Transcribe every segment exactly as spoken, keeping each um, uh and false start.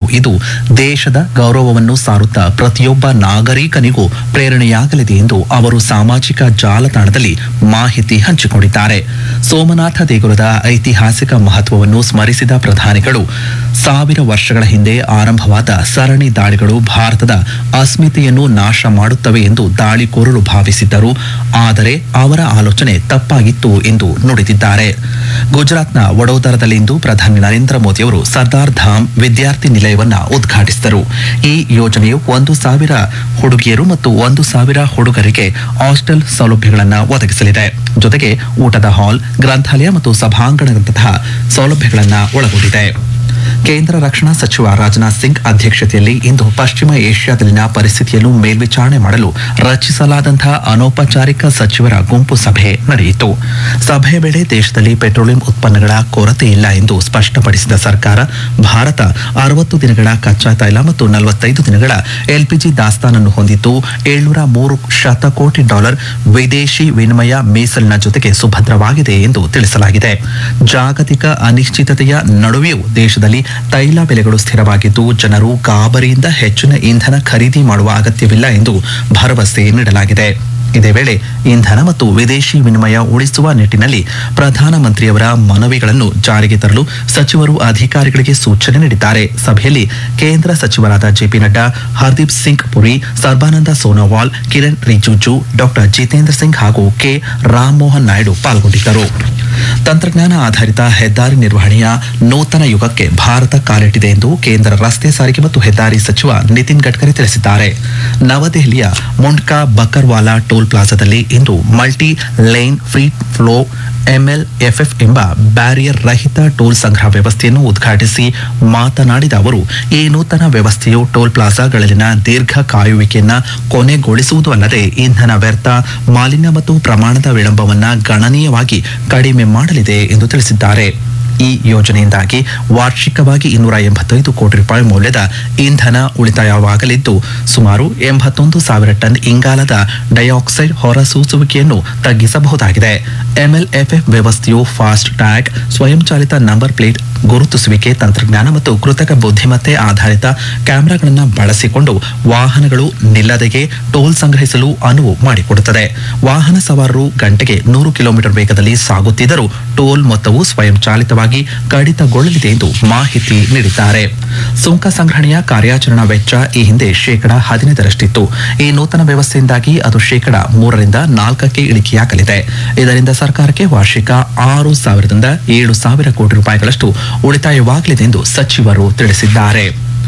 ಇದು ದೇಶದ ಗೌರವವನ್ನು ಸಾರುತ್ತಾ ಪ್ರತಿಯೊಬ್ಬ ನಾಗರಿಕನಿಗೂ ಪ್ರೇರಣೆಯಾಗಲಿದೆ ಎಂದು ಅವರು ಸಾಮಾಜಿಕ ಜಾಲತಾಣದಲ್ಲಿ ಮಾಹಿತಿ ಹಂಚಿಕೊಂಡಿದ್ದಾರೆ. ಸೋಮನಾಥ ದೇಗುಲದ ಐತಿಹಾಸಿಕ ಮಹತ್ವವನ್ನು ಸ್ಮರಿಸಿದ ಪ್ರಧಾನಿಗಳು ಸಾವಿರ ವರ್ಷಗಳ ಹಿಂದೆ ಆರಂಭವಾದ ಸರಣಿ ದಾಳಿಗಳು ಭಾರತದ ಅಸ್ಮಿತೆಯನ್ನು ನಾಶ ಮಾಡುತ್ತವೆ ಎಂದು ದಾಳಿಕೋರರು ಭಾವಿಸಿದ್ದರು. ಆದರೆ ಅವರ ಆಲೋಚನೆ ತಪ್ಪಾಗಿತ್ತು ಎಂದು ನುಡಿದಿದ್ದಾರೆ. ಗುಜರಾತ್ನ ವಡೋದರದಲ್ಲಿಂದು ಪ್ರಧಾನಿ ನರೇಂದ್ರ ಮೋದಿಯವರು ಸರ್ದಾರ್ ಧಾಮ್ ವಿದ್ಯಾರ್ಥಿ ನಿಲಯವನ್ನು ಉದ್ಘಾಟಿಸಿದರು. ಈ ಯೋಜನೆಯು ಒಂದು ಸಾವಿರ ಹುಡುಗಿಯರು ಮತ್ತು ಒಂದು ಸಾವಿರ ಹುಡುಗರಿಗೆ ಹಾಸ್ಟೆಲ್ ಸೌಲಭ್ಯಗಳನ್ನು ಒದಗಿಸಲಿದೆ. ಜೊತೆಗೆ ಊಟದ ಹಾಲ್, ಗ್ರಂಥಾಲಯ ಮತ್ತು ಸಭಾಂಗಣದಂತಹ ಸೌಲಭ್ಯಗಳನ್ನು ಒಳಗೊಂಡಿದೆ. ಕೇಂದ್ರ ರಕ್ಷಣಾ ಸಚಿವ ರಾಜನಾಥ್ ಸಿಂಗ್ ಅಧ್ಯಕ್ಷತೆಯಲ್ಲಿ ಇಂದು ಪಶ್ಚಿಮ ಏಷ್ಯಾದಲ್ಲಿನ ಪರಿಸ್ಥಿತಿಯನ್ನು ಮೇಲ್ವಿಚಾರಣೆ ಮಾಡಲು ರಚಿಸಲಾದಂತಹ ಅನೌಪಚಾರಿಕ ಸಚಿವರ ಗುಂಪು ಸಭೆ ನಡೆಯಿತು. ಸಭೆಯ ವೇಳೆ ದೇಶದಲ್ಲಿ ಪೆಟ್ರೋಲಿಯಂ ಉತ್ಪನ್ನಗಳ ಕೊರತೆ ಇಲ್ಲ ಎಂದು ಸ್ಪಷ್ಟಪಡಿಸಿದ ಸರ್ಕಾರ, ಭಾರತ ಅರವತ್ತು ದಿನಗಳ ಕಚ್ಚಾ ತೈಲ ಮತ್ತು ನಲವತ್ತೈದು ದಿನಗಳ ಎಲ್ಪಿಜಿ ದಾಸ್ತಾನನ್ನು ಹೊಂದಿದ್ದು ಏಳ್ನೂರ ಮೂರು ಶತಕೋಟಿ ಡಾಲರ್ ವಿದೇಶಿ ವಿನಿಮಯ ಮೀಸಲಿನ ಜೊತೆಗೆ ಸುಭದ್ರವಾಗಿದೆ ಎಂದು ತಿಳಿಸಲಾಗಿದೆ. ಜಾಗತಿಕ ಅನಿಶ್ಚಿತತೆಯ ನಡುವೆಯೂ ದೇಶದಲ್ಲಿ ತೈಲ ಬೆಲೆಗಳು ಸ್ಥಿರವಾಗಿದ್ದು ಜನರು ಗಾಬರಿಯಿಂದ ಹೆಚ್ಚಿನ ಇಂಧನ ಖರೀದಿ ಮಾಡುವ ಅಗತ್ಯವಿಲ್ಲ ಎಂದು ಭರವಸೆ ನೀಡಲಾಗಿದೆ. ಇದೇ ವೇಳೆ ಇಂಧನ ಮತ್ತು ವಿದೇಶಿ ವಿನಿಮಯ ಉಳಿಸುವ ನಿಟ್ಟಿನಲ್ಲಿ ಪ್ರಧಾನಮಂತ್ರಿಯವರ ಮನವಿಗಳನ್ನು ಜಾರಿಗೆ ತರಲು ಸಚಿವರು ಅಧಿಕಾರಿಗಳಿಗೆ ಸೂಚನೆ ನೀಡಿದ್ದಾರೆ. ಸಭೆಯಲ್ಲಿ ಕೇಂದ್ರ ಸಚಿವರಾದ ಜೆಪಿ ನಡ್ಡಾ, ಹರ್ದೀಪ್ ಸಿಂಗ್ ಪುರಿ, ಸರ್ಬಾನಂದ ಸೋನೋವಾಲ್, ಕಿರಣ್ ರಿಜಿಜು, ಡಾಕ್ಟರ್ ಜಿತೇಂದ್ರ ಸಿಂಗ್ ಹಾಗೂ ಕೆ ರಾಮಮೋಹನ್ ನಾಯ್ಡು ಪಾಲ್ಗೊಂಡಿದ್ದರು. ತಂತ್ರಜ್ಞಾನ ಆಧಾರಿತ ಹೆದ್ದಾರಿ ನಿರ್ವಹಣೆಯ ನೂತನ ಯುಗಕ್ಕೆ ಭಾರತ ಕಾಲಿಟ್ಟಿದೆ ಎಂದು ಕೇಂದ್ರ ರಸ್ತೆ ಸಾರಿಗೆ ಮತ್ತು ಹೆದ್ದಾರಿ ಸಚಿವ ನಿತಿನ್ ಗಡ್ಕರಿ ತಿಳಿಸಿದ್ದಾರೆ. ನವದೆಹಲಿಯ ಮುಂಡ್ಕಾ ಬಕರ್ವಾಲಾ ಟೋಲ್ ಪ್ಲಾಜಾದಲ್ಲಿ ಇಂದು multi line free flow MLFF ಎಂಬ ಬ್ಯಾರಿಯರ್ ರಹಿತ ಟೋಲ್ ಸಂಗ್ರಹ ವ್ಯವಸ್ಥೆಯನ್ನು ಉದ್ಘಾಟಿಸಿ ಮಾತನಾಡಿದ ಅವರು, ಈ ನೂತನ ವ್ಯವಸ್ಥೆಯು ಟೋಲ್ ಪ್ಲಾಜಾಗಳಲ್ಲಿನ ದೀರ್ಘ ಕಾಯುವಿಕೆಯನ್ನು ಕೊನೆಗೊಳಿಸುವುದು ಅಲ್ಲದೆ ಇಂಧನ ವ್ಯರ್ಥ, ಮಾಲಿನ್ಯ ಮತ್ತು ಪ್ರಮಾಣದ ವಿಳಂಬವನ್ನು ಗಣನೀಯವಾಗಿ ಕಡಿಮೆ ಮಾಡಲಿದೆ ಎಂದು ತಿಳಿಸಿದ್ದಾರೆ. ಈ ಯೋಜನೆಯಿಂದಾಗಿ ವಾರ್ಷಿಕವಾಗಿ ಇನ್ನೂರ ಎಂಬತ್ತೈದು ಕೋಟಿ ರೂಪಾಯಿ ಮೌಲ್ಯದ ಇಂಧನ ಉಳಿತಾಯವಾಗಲಿದ್ದು ಸುಮಾರು ಎಂಬತ್ತೊಂದು ಸಾವಿರ ಟನ್ ಇಂಗಾಲದ ಡೈಆಕ್ಸೈಡ್ ಹೊರಸೂಸುವಿಕೆಯನ್ನು ತಗ್ಗಿಸಬಹುದಾಗಿದೆ. ಎಂಎಲ್ಎಫ್ಎಫ್ ವ್ಯವಸ್ಥೆಯು ಫಾಸ್ಟ್ ಟ್ಯಾಗ್, ಸ್ವಯಂಚಾಲಿತ ನಂಬರ್ ಪ್ಲೇಟ್ ಗುರುತಿಸುವಿಕೆ ತಂತ್ರಜ್ಞಾನ ಮತ್ತು ಕೃತಕ ಬುದ್ಧಿಮತ್ತೆ ಆಧಾರಿತ ಕ್ಯಾಮೆರಾಗಳನ್ನು ಬಳಸಿಕೊಂಡು ವಾಹನಗಳು ನಿಲ್ಲದೆಯೇ ಟೋಲ್ ಸಂಗ್ರಹಿಸಲು ಅನುವು ಮಾಡಿಕೊಡುತ್ತದೆ. ವಾಹನ ಸವಾರರು ಗಂಟೆಗೆ ನೂರು ಕಿಲೋಮೀಟರ್ ವೇಗದಲ್ಲಿ ಸಾಗುತ್ತಿದ್ದರೂ ಟೋಲ್ ಮೊತ್ತವು ಸ್ವಯಂಚಾಲಿತವಾಗಿ ಕಡಿತಗೊಳ್ಳಲಿದೆ ಎಂದು ಮಾಹಿತಿ ನೀಡಿದ್ದಾರೆ. ಸುಂಕ ಸಂಗ್ರಹಣೆಯ ಕಾರ್ಯಾಚರಣಾ ವೆಚ್ಚ ಈ ಹಿಂದೆ ಶೇಕಡಾ ಹದಿನೈದರಷ್ಟಿತ್ತು. ಈ ನೂತನ ವ್ಯವಸ್ಥೆಯಿಂದಾಗಿ ಅದು ಶೇಕಡಾ ಮೂರರಿಂದ ನಾಲ್ಕಕ್ಕೆ ಇಳಿಕೆಯಾಗಲಿದೆ. ಇದರಿಂದ ಸರ್ಕಾರಕ್ಕೆ ವಾರ್ಷಿಕ ಆರು ಸಾವಿರದಿಂದ ಏಳು ಸಾವಿರ ಕೋಟಿ ರೂಪಾಯಿಗಳಷ್ಟು ಉಳಿತಾಯವಾಗಲಿದೆ ಎಂದು ಸಚಿವರು ತಿಳಿಸಿದ್ದಾರೆ.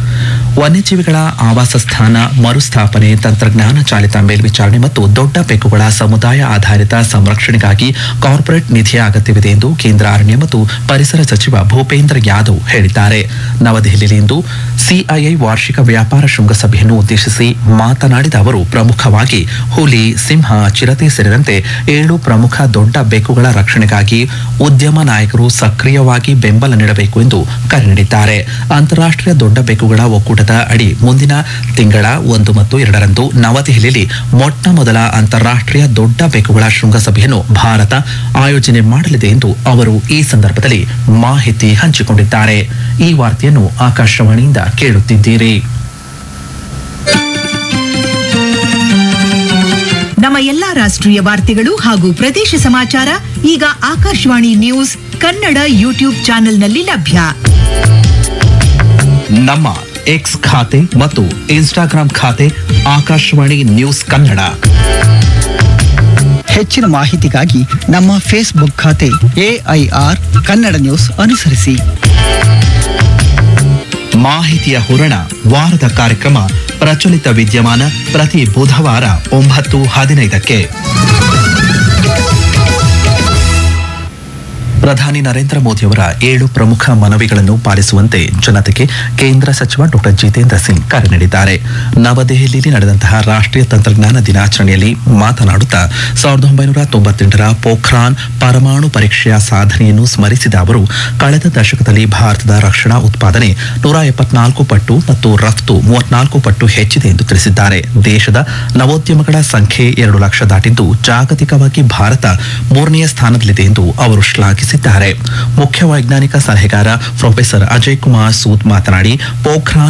ವನ್ಯಜೀವಿಗಳ ಆವಾಸ ಸ್ಥಾನ ಮರುಸ್ಥಾಪನೆ, ತಂತ್ರಜ್ಞಾನ ಚಾಲಿತ ಮೇಲ್ವಿಚಾರಣೆ ಮತ್ತು ದೊಡ್ಡ ಬೆಕ್ಕುಗಳ ಸಮುದಾಯ ಆಧಾರಿತ ಸಂರಕ್ಷಣೆಗಾಗಿ ಕಾರ್ಪೊರೇಟ್ ನಿಧಿಯ ಅಗತ್ಯವಿದೆ ಎಂದು ಕೇಂದ್ರ ಅರಣ್ಯ ಮತ್ತು ಪರಿಸರ ಸಚಿವ ಭೂಪೇಂದ್ರ ಯಾದವ್ ಹೇಳಿದ್ದಾರೆ. ನವದೆಹಲಿಯಲ್ಲಿಂದು ಸಿಐಐ ವಾರ್ಷಿಕ ವ್ಯಾಪಾರ ಶೃಂಗಸಭೆಯನ್ನು ಉದ್ದೇಶಿಸಿ ಮಾತನಾಡಿದ ಅವರು, ಪ್ರಮುಖವಾಗಿ ಹುಲಿ, ಸಿಂಹ, ಚಿರತೆ ಸೇರಿದಂತೆ ಏಳು ಪ್ರಮುಖ ದೊಡ್ಡ ಬೆಕ್ಕುಗಳ ರಕ್ಷಣೆಗಾಗಿ ಉದ್ಯಮ ನಾಯಕರು ಸಕ್ರಿಯವಾಗಿ ಬೆಂಬಲ ನೀಡಬೇಕು ಎಂದು ಕರೆ ನೀಡಿದ್ದಾರೆ. ಅಂತಾರಾಷ್ಟ್ರೀಯ ದೊಡ್ಡ ಬೆಕ್ಕುಗಳ ಒಕ್ಕೂಟದ ಅಡಿ ಮುಂದಿನ ತಿಂಗಳ ಒಂದು ಮತ್ತು ಎರಡರಂದು ನವದೆಹಲಿಯಲ್ಲಿ ಮೊಟ್ಟ ಮೊದಲ ಅಂತಾರಾಷ್ಟ್ರೀಯ ದೊಡ್ಡ ಬೆಕ್ಕುಗಳ ಶೃಂಗಸಭೆಯನ್ನು ಭಾರತ ಆಯೋಜನೆ ಮಾಡಲಿದೆ ಎಂದು ಅವರು ಈ ಸಂದರ್ಭದಲ್ಲಿ ಮಾಹಿತಿ ಹಂಚಿಕೊಂಡಿದ್ದಾರೆ. ಈ ವಾರ್ತೆಯನ್ನು ಆಕಾಶವಾಣಿಯಿಂದ ಕೇಳುತ್ತಿದ್ದೀರಿ. ನಮ್ಮ ಎಲ್ಲಾ ರಾಷ್ಟ್ರೀಯ ವಾರ್ತೆಗಳು ಹಾಗೂ ಪ್ರದೇಶ ಸಮಾಚಾರ ಈಗ ಆಕಾಶವಾಣಿ ನ್ಯೂಸ್ ಕನ್ನಡ ಯೂಟ್ಯೂಬ್ ಚಾನೆಲ್ನಲ್ಲಿ ಲಭ್ಯ. ನಮ್ಮ ಎಕ್ಸ್ ಖಾತೆ ಮತ್ತು ಇನ್ಸ್ಟಾಗ್ರಾಂ ಖಾತೆ ಆಕಾಶವಾಣಿ ನ್ಯೂಸ್ ಕನ್ನಡ. ಹೆಚ್ಚಿನ ಮಾಹಿತಿಗಾಗಿ ನಮ್ಮ ಫೇಸ್ಬುಕ್ ಖಾತೆ ಎಐಆರ್ ಕನ್ನಡ ನ್ಯೂಸ್ ಅನುಸರಿಸಿ. ಮಾಹಿತಿಯ ಹೂರಣ ವಾರದ ಕಾರ್ಯಕ್ರಮ ಪ್ರಚಲಿತ ವಿದ್ಯಮಾನ ಪ್ರತಿ ಬುಧವಾರ ಒಂಬತ್ತು ಹದಿನೈದಕ್ಕೆ. ಪ್ರಧಾನಿ ನರೇಂದ್ರ ಮೋದಿಯವರ ಏಳು ಪ್ರಮುಖ ಮನವಿಗಳನ್ನು ಪಾಲಿಸುವಂತೆ ಜನತೆಗೆ ಕೇಂದ್ರ ಸಚಿವ ಡಾಕ್ಟರ್ ಜಿತೇಂದ್ರ ಸಿಂಗ್ ಕರೆ ನೀಡಿದ್ದಾರೆ. ನವದೆಹಲಿಯಲ್ಲಿ ನಡೆದಂತಹ ರಾಷ್ಟ್ರೀಯ ತಂತ್ರಜ್ಞಾನ ದಿನಾಚರಣೆಯಲ್ಲಿ ಮಾತನಾಡುತ್ತಾ ಸಾವಿರದ ಒಂಬೈನೂರ ತೊಂಬತ್ತೆಂಟರ ಪೋಖ್ರಾನ್ ಪರಮಾಣು ಪರೀಕ್ಷೆಯ ಸಾಧನೆಯನ್ನು ಸ್ಮರಿಸಿದ ಅವರು, ಕಳೆದ ದಶಕದಲ್ಲಿ ಭಾರತದ ರಕ್ಷಣಾ ಉತ್ಪಾದನೆ ನೂರ ಎಪ್ಪತ್ನಾಲ್ಕು ಪಟ್ಟು ಮತ್ತು ರಫ್ತು ಮೂವತ್ನಾಲ್ಕು ಪಟ್ಟು ಹೆಚ್ಚಿದೆ ಎಂದು ತಿಳಿಸಿದ್ದಾರೆ. ದೇಶದ ನವೋದ್ಯಮಗಳ ಸಂಖ್ಯೆ ಎರಡು ಲಕ್ಷ ದಾಟಿದ್ದು ಜಾಗತಿಕವಾಗಿ ಭಾರತ ಮೂರನೆಯ ಸ್ಥಾನದಲ್ಲಿದೆ ಎಂದು ಅವರು ಶ್ಲಾಘಿಸಿದ್ದಾರೆ. ಮುಖ್ಯ ವೈಜ್ಞಾನಿಕ ಸಲಹೆಗಾರ ಪ್ರೊಫೆಸರ್ ಅಜಯ್ ಕುಮಾರ್ ಸೂದ್ ಮಾತನಾಡಿ, ಪೋಖ್ರಾನ್